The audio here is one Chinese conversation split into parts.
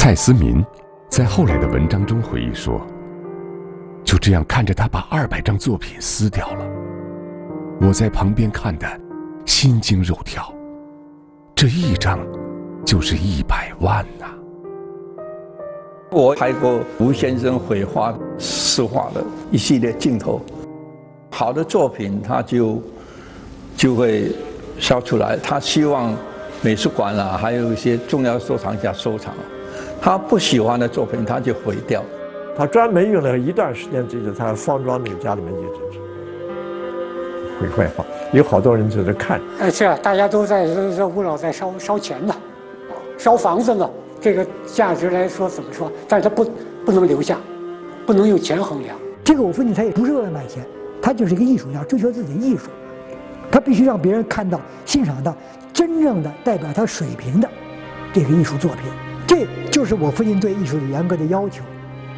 蔡思民在后来的文章中回忆说，就这样看着他把200张作品撕掉了，我在旁边看得心惊肉跳，这一张就是100万呐。 我拍过吴先生绘画湿化的一系列镜头，好的作品他就会烧出来，他希望美术馆啊，还有一些重要收藏家收藏。他不喜欢的作品他就毁掉。 他专门用了一段时间，就是他方庄那个家里面就是绘画，有好多人在这看。 是啊，大家都在这吴老在烧钱呢，烧房子呢。这个价值来说怎么说？但是他不能留下，不能用钱衡量。 这个我父亲他也不是为了买钱，他就是一个艺术家，追求自己的艺术，他必须让别人看到、欣赏到真正的代表他水平的这个艺术作品。这就是我父亲对艺术的严格的要求。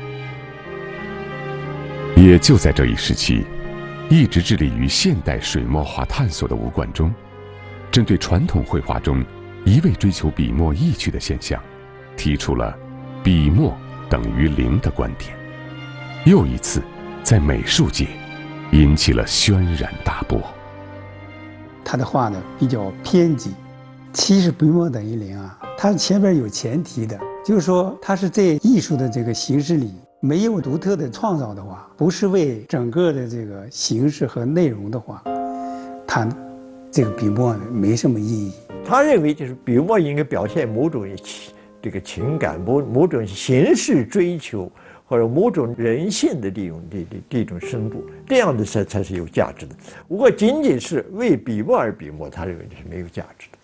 也就在这一时期，一直致力于现代水墨画探索的吴冠中，针对传统绘画中一味追求笔墨意趣的现象，提出了笔墨等于零的观点，又一次在美术界引起了轩然大波。 他的画呢比较偏激，其实笔墨等于零啊，它前面有前提的，就是说它是在艺术的这个形式里没有独特的创造的话，不是为整个的这个形式和内容的话，它这个笔墨没什么意义。 他认为就是笔墨应该表现某种这个情感，某种形式追求，或者某种人性的这种深度，这样的才是有价值的。如果仅仅是为笔墨而笔墨，他认为这是没有价值的。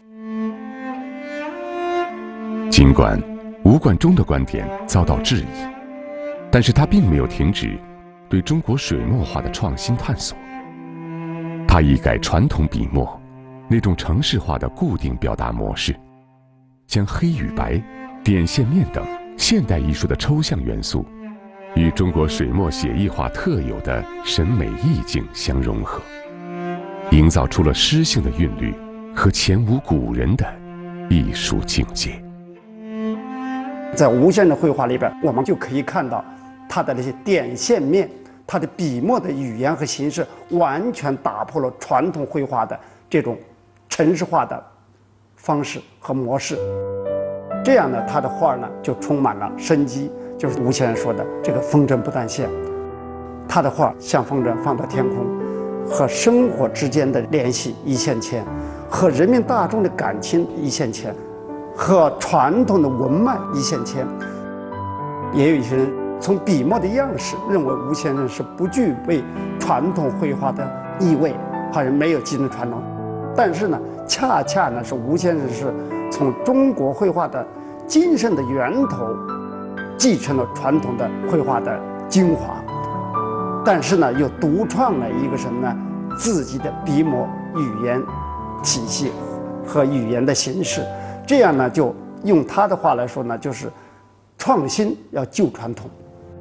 尽管吴冠中的观点遭到质疑，但是他并没有停止对中国水墨画的创新探索。他一改传统笔墨那种程式化的固定表达模式，将黑与白、点线面等现代艺术的抽象元素与中国水墨写意画特有的审美意境相融合，营造出了诗性的韵律和前无古人的艺术境界。 在吴先生的绘画里边，我们就可以看到他的那些点线面，他的笔墨的语言和形式完全打破了传统绘画的这种程式化的方式和模式。这样呢，他的画呢就充满了生机，就是吴先生说的这个风筝不断线。他的画像风筝放到天空，和生活之间的联系一线牵，和人民大众的感情一线牵，和传统的文脉一线牵。也有一些人从笔墨的样式认为吴先生是不具备传统绘画的意味，好像没有继承传统。但是呢，恰恰呢是吴先生是从中国绘画的精神的源头继承了传统的绘画的精华，但是呢又独创了一个什么呢？自己的笔墨语言体系和语言的形式。这样呢，就用他的话来说呢，就是创新要救传统。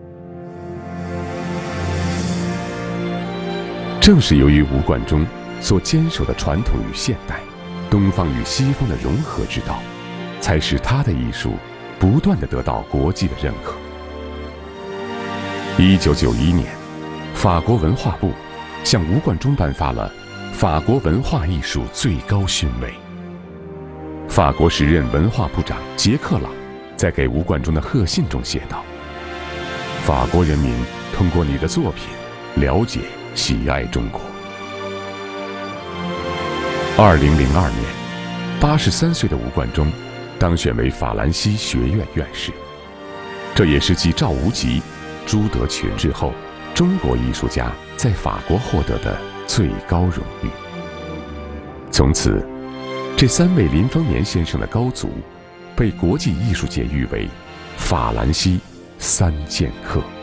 正是由于吴冠中所坚守的传统与现代、东方与西方的融合之道，才使他的艺术不断地得到国际的认可。1991年，法国文化部向吴冠中颁发了法国文化艺术最高勋位。法国时任文化部长杰克朗在给吴冠中的贺信中写道：“法国人民通过你的作品了解、喜爱中国。”2002年，83岁的吴冠中当选为法兰西学院院士，这也是继赵无极、朱德群之后，中国艺术家在法国获得的最高荣誉。从此，这3位林风眠先生的高足，被国际艺术界誉为“法兰西3剑客”。